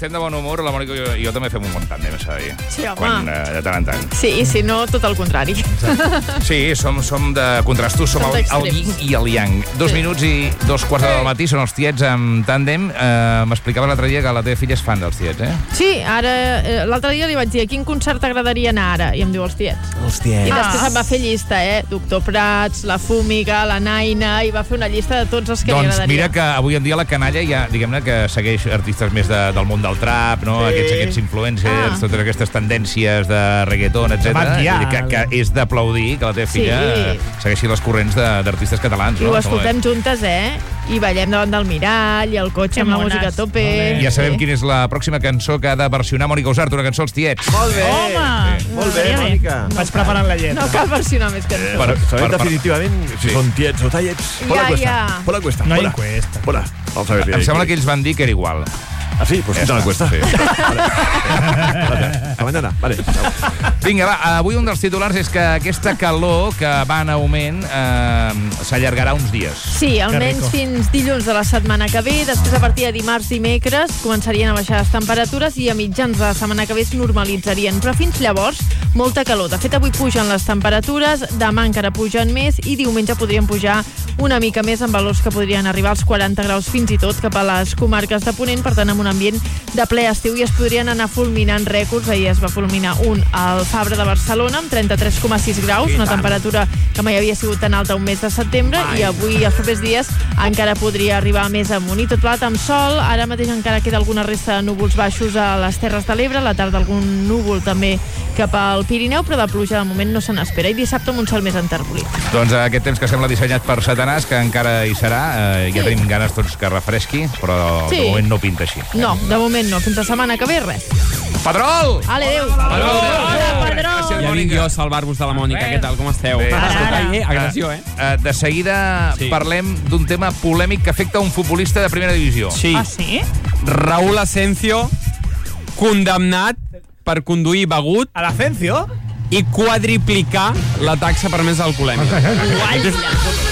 estem de bon humor, la Mònica i jo també fem un bon tàndem, s'ha de dir. Sí, home. Quan, de tant en tant. Sí, i si no, tot el contrari. Sí, som de contrastos, som el yin i el yang. 2 minuts i 2:15 del matí, són els tiets amb tàndem. M'explicaves l'altre dia que la teva filla és fan dels tiets, eh? Sí, ara, l'altre dia li vaig dir a quin concert t'agradaria anar ara? I em diu els tiets. Els tiets. I després em va fer llista, Doctor Prats, la Fúmiga, la Naina, i va fer una llista de tots els que li agradaria. Doncs mira que avui en dia la canalla ja, diguem-ne, que segueix artistes més del món del trap, no? Sí. Aquests influencers, totes aquestes tendències de reggaeton, etc. Que és d'aplaudir que la teva filla segueixi les corrents d'artistes catalans. I ho escoltem juntes, I ballem davant del mirall, i el cotxe amb la música a tope. Ja sabem quina és la pròxima cançó que ha de versionar Mònica Usart, una cançó als tiets. Molt bé! Molt bé, Mònica. Vaig preparant la lletra. No cal versionar més cançons. Sabem definitivament si són tiets o tallets. Por la cuesta. No hay encuesta. Hola. Vamos a ver. Em sembla que ells van dir que era igual. Ah, sí? Pues quita la encuesta. Sí. Vale. Mañana. Vale. Vinga, va, avui un dels titulars és que aquesta calor que va en augment s'allargarà uns dies. Sí, almenys fins dilluns de la setmana que ve. Després, a partir de dimarts i dimecres, començarien a baixar les temperatures i a mitjans de la setmana que ve es normalitzarien. Però fins llavors, molta calor. De fet, avui pugen les temperatures, demà encara pugen més i diumenge podrien pujar una mica més amb valors que podrien arribar als 40 graus fins i tot cap a les comarques de Ponent, per tant, amb un ambient de ple estiu, i es podrien anar fulminant rècords. Ahir es va fulminar un al Fabra de Barcelona amb 33,6 graus, una temperatura que mai havia sigut tan alta un mes de setembre, i avui, els propers dies, encara podria arribar més amunt. I tot plat amb sol, ara mateix encara queda alguna resta de núvols baixos a les Terres de l'Ebre, a la tarda algun núvol també cap al Pirineu, però de pluja de moment no se n'espera, i dissabte amb un cel més enterbolit. Doncs aquest temps que sembla dissenyat per Satanàs, que encara hi serà, ja tenim ganes tots que refresqui, però de moment no pinta així. No, de moment no. Fins la setmana que ve, res. Pedrol! Ale, adéu! Hola, Pedrol! Ja vinc jo a salvar-vos de la Mònica. Què tal, com esteu? Agressió, De seguida parlem d'un tema polèmic que afecta un futbolista de primera divisió. Sí. Ah, sí? Raúl Asensio, condemnat per conduir begut A l'Asensio? i quadriplicar la taxa permesa alcoholèmica.